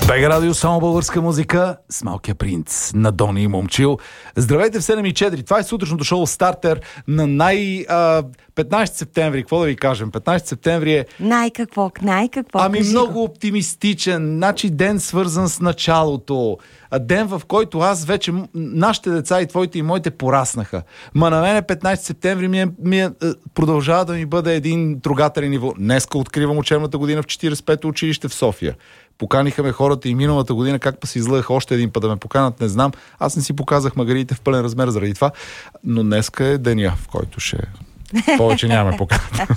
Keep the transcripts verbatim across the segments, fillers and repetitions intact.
Бега радио, само българска музика с Малкия принц на Дони и Момчил. Здравейте в седем и четири. Това е сутрешното шоу Стартер на най... А, петнайсети септември. Какво да ви кажем? петнайсети септември е... Най-какво? Най-какво? Ами Кажи много го. оптимистичен. Значи ден свързан с началото. Ден, в който аз вече... Нашите деца и твоите и моите пораснаха. Ма на мен петнайсети септември ми, е, ми е, продължава да ми бъде един трогателен ниво. Днеска откривам учебната година в четирийсет и пето училище в София. Поканиха ме хората и миналата година, как па се излъгаха още един път да ме поканат, не знам. Аз не си показах магарите в пълен размер заради това, но днеска е деня, в който ще... Повече нямаме поканат.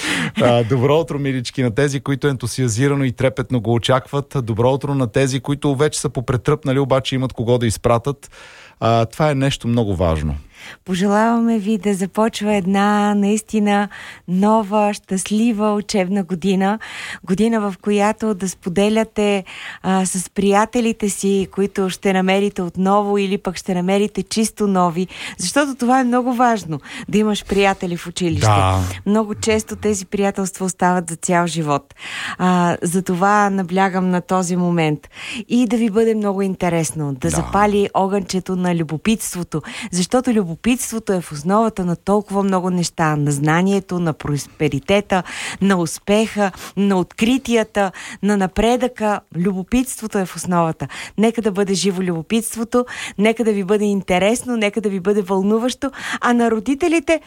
Добро утро, милички, на тези, които ентусиазирано и трепетно го очакват. Добро утро на тези, които вече са попретръпнали, обаче имат кого да изпратят. А, това е нещо много важно. Пожелаваме ви да започва една наистина нова, щастлива учебна година. Година, в която да споделяте а, с приятелите си, които ще намерите отново или пък ще намерите чисто нови. Защото това е много важно, да имаш приятели в училище. Да. Много често тези приятелства остават за цял живот. А, затова наблягам на този момент. И да ви бъде много интересно, да, Да. запали огънчето на любопитството. Защото любопитството Любопитството е в основата на толкова много неща. На знанието, на просперитета, на успеха, на откритията, на напредъка. Любопитството е в основата. Нека да бъде живо любопитството, нека да ви бъде интересно, нека да ви бъде вълнуващо, а на родителите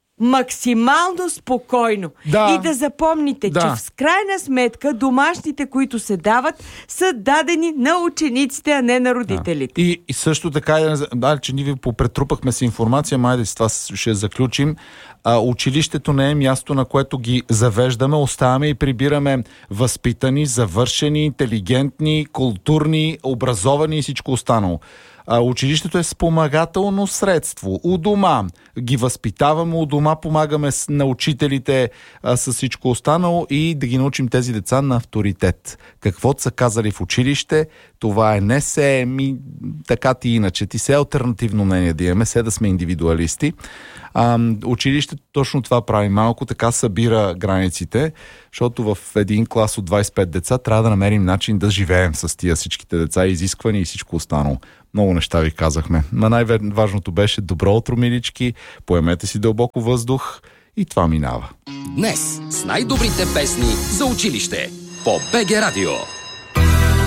максимално спокойно. Да. И да запомните, Да. че в крайна сметка домашните, които се дават, са дадени на учениците, а не на родителите. Да. И, и също така, да, че ние ви попретрупахме с информация, майде с това ще заключим. А, училището не е място, на което ги завеждаме, оставаме и прибираме възпитани, завършени, интелигентни, културни, образовани и всичко останало. А, училището е спомагателно средство. У дома ги възпитаваме, у дома помагаме с, на учителите а, с всичко останало и да ги научим тези деца на авторитет. Каквото са казали в училище, това е не се ми така ти иначе. Ти се алтернативно мнение да имаме, се да сме индивидуалисти. А, училището точно това прави. Малко така събира границите, защото в един клас от двайсет и пет деца трябва да намерим начин да живеем с тия всичките деца, изисквани и всичко останало. Много неща ви казахме. Но най-важното беше добро утро, милички, поемете си дълбоко въздух и това минава. Днес с най-добрите песни за училище по БГ Радио.